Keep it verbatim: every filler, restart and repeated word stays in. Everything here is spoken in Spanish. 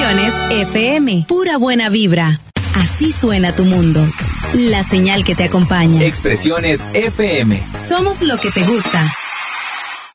Expresiones F M, pura buena vibra. Así suena tu mundo. La señal que te acompaña. Expresiones F M. Somos lo que te gusta.